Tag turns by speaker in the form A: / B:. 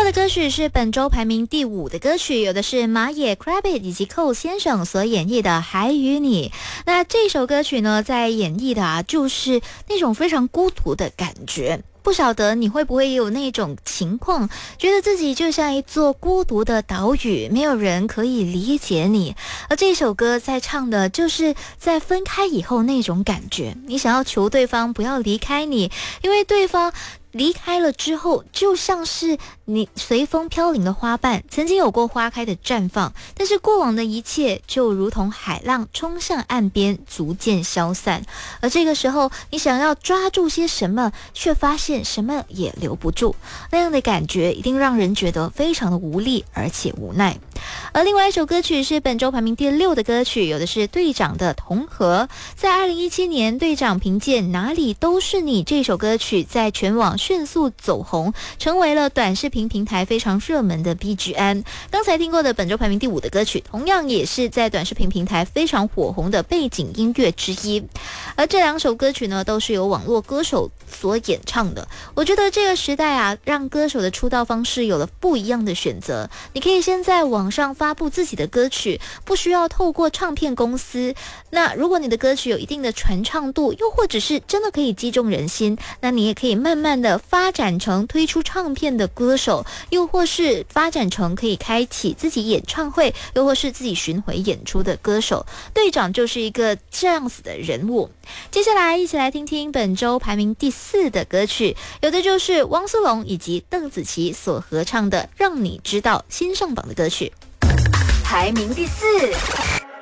A: 的歌曲是本周排名第5的歌曲，有的是马野 Crabbit 以及寇先生所演绎的《还与你》。那这首歌曲呢，在演绎的就是那种非常孤独的感觉。不晓得你会不会也有那种情况，觉得自己就像一座孤独的岛屿，没有人可以理解你。而这首歌在唱的就是在分开以后那种感觉，你想要求对方不要离开你，因为对方离开了之后，就像是你随风飘零的花瓣，曾经有过花开的绽放，但是过往的一切就如同海浪冲向岸边，逐渐消散。而这个时候，你想要抓住些什么，却发现什么也留不住，那样的感觉一定让人觉得非常的无力，而且无奈。而另外一首歌曲是本周排名第6的歌曲，有的是队长的《同和》。在2017年，队长凭借《哪里都是你》这首歌曲在全网迅速走红，成为了短视频平台非常热门的 BGM。 刚才听过的本周排名第5的歌曲，同样也是在短视频平台非常火红的背景音乐之一。而这2首歌曲呢，都是由网络歌手所演唱的。我觉得这个时代啊，让歌手的出道方式有了不一样的选择。你可以先在网上发布自己的歌曲，不需要透过唱片公司。那如果你的歌曲有一定的传唱度，又或者是真的可以击中人心，那你也可以慢慢的发展成推出唱片的歌手，又或是发展成可以开启自己演唱会，又或是自己巡回演出的歌手。队长就是一个这样子的人物。接下来一起来听听本周排名第4的歌曲，有的就是汪苏泷以及邓紫棋所合唱的《让你知道》，新上榜的歌曲。
B: 排名第4。